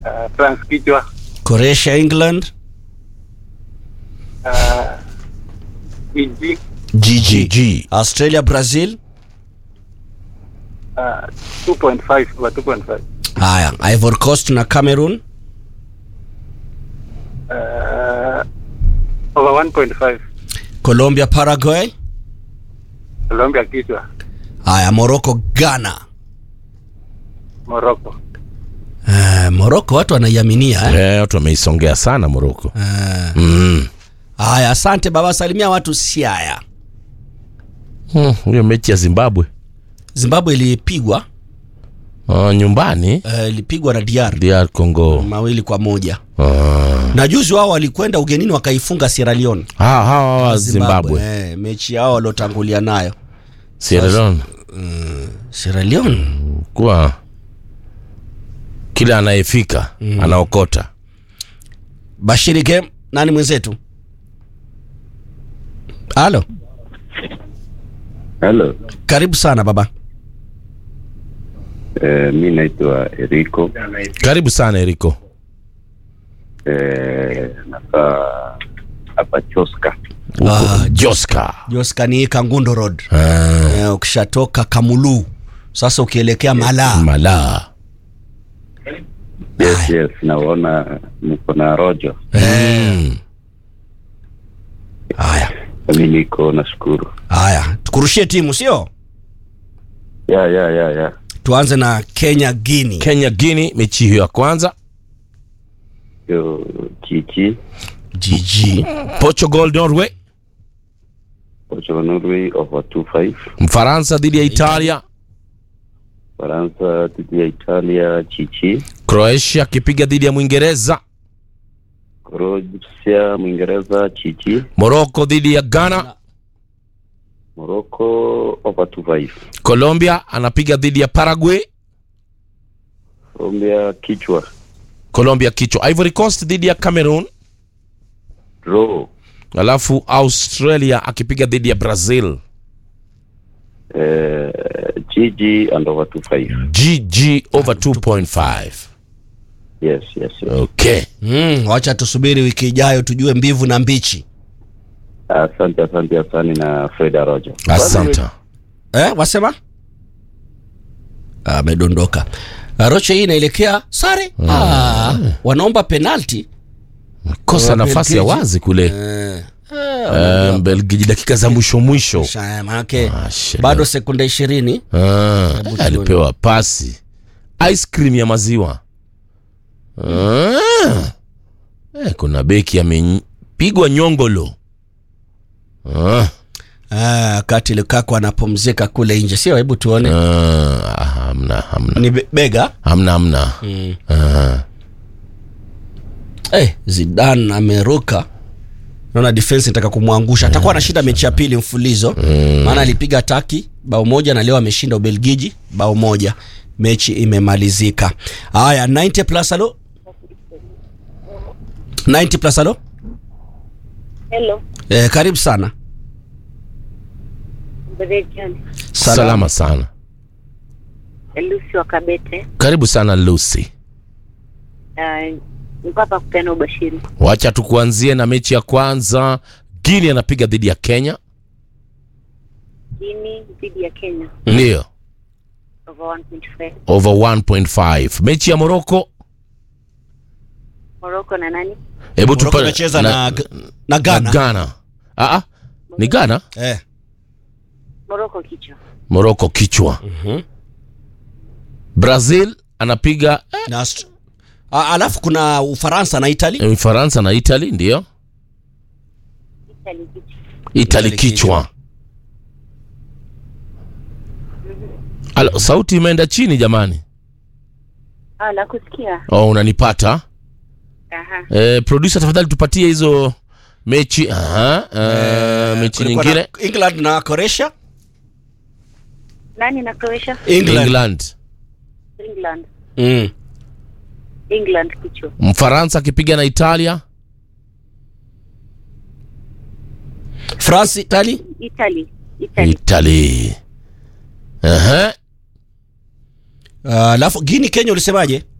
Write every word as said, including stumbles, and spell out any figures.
Uh, France kichwa. Croatia England. Uh, G G. G G G. Australia Brazil. Uh, two point five over two point five. Haya, Ivory Coast na Cameroon. Uh, over one point five. Colombia Paraguay. Colombia kichwa. Haya, Morocco Ghana. Morocco. Eh, Morocco watu wanaiaminia eh. Eh, watu wameisongea sana Morocco. Eh. Mm. Haya, asante baba, salimia watu Siaya. Hmm, hiyo mechi ya Zimbabwe. Zimbabwe ilipigwa Ah, nyumbani uh, ilipigwa na D R D R Congo mawili kwa moja. Ah. Na juzi wao walikwenda ugenini wakaifunga Sierra Leone. Ah, hawa wa Zimbabwe. Eh, mechi yao waliotangulia nayo. Sierra Leone. Mm, Sierra Leone Kwa kila anayefika mm. anaokota. Bashiri game nani mwenzetu? Halo. Hello. Karibu sana baba. Eh, mimi naitwa Eriko. Karibu sana Eriko. Eh, nakaa hapa Joska. Ah, Joska. Joska ni Kangundo Road. Ah. Eh, ukishatoka Kamulu sasa ukielekea Mala. Mala. Yes, yes, naona niko na rojo. Mm. Haya. Mimi niko nashukuru. Haya, tukurushie timu sio? Ya ya ya ya. Tuanze na Kenya Guinea. Kenya Guinea mechi hiyo ya kwanza. Yo Chichi. G G. Portugal Norway. Portugal Norway over two five. Mfaransa dhidi ya Italia. Faransa dhidi ya Italia Chichi. Croatia kipiga dhidi ya Mwingereza. Croatia Mwingereza Chichi. Morocco dhidi ya Ghana. Morocco over two five. Colombia anapiga dhidi ya Paraguay. Colombia kichwa. Colombia kichwa. Ivory Coast dhidi ya Cameroon. Draw. Alafu Australia akipiga dhidi ya Brazil. Eh, G G and over two five. G G over two point five. Yes, yes, yes. Okay. Mm, wacha tusubiri wiki ijayo tujue mbivu na mbichi. Asante, asante, asante na Fred Rojo. Asante. Eh, wasema? Amedondoka. Roche hii inaelekea sare. Mm. Ah, wanaomba penalty. Kosa nafasi ya wazi kule. Eh. Eh, Belgiji dakika za mwisho mwisho. Manake Ah, bado sekunde ishirini. Ah, alipewa pasi. Ice cream ya maziwa. Ah. Eh, kuna beki amepigwa nyongolo. Ah. Ah, kati Lukaku anapumzika kule nje. Sio, hebu tuone. Ah, hamna, hamna. Ni be- bega. Hamna, hamna. Mm. Ah. Eh, Zidane ameruka. Naona defense inataka kumwangusha. Atakuwa anashinda mechi ya pili mfulizo. Mm. Maana alipiga taki bao moja na leo ameshinda Ubelgiji bao moja. Mechi imemalizika. Haya, ninety plus alo. ninety plus alo. Hello. Eh, karibu sana. Brejani. Salama. Salama sana. Lucy wa Kabete. Karibu sana Lucy. Uh, niko hapa kupeana ubashiri. Wacha tukuanzie na mechi ya kwanza. Guinea anapiga dhidi ya Kenya. Guinea dhidi ya Kenya. Ndio. Over one point five. Over one point five. Mechi ya Morocco. Morocco na nani? Hebu Morocco tupa imecheza na na Ghana. Na Ghana. Ah ah. Ni Ghana? Eh. Morocco kichwa. Morocco kichwa. Mhm. Brazil anapiga eh, Na Aust- ah, alafu kuna Ufaransa na Italy. Ufaransa na Italy ndio. Italy kichwa. Italy kichwa. Alo, sauti imeenda chini jamani. Ah, la kusikia. Oh, unanipata? Aha. Eh, producer tafadhali tupatie hizo mechi. Aha. Eh, mechi Kulikuwa nyingine. na England na Croatia. Nani na Croatia? England. England. England. Mm. England kichwa. Mfaransa akipiga na Italia. France Italy. Italy. Italy. Italy. Aha. Ah, alafu Guinea Kenya ulisemaje?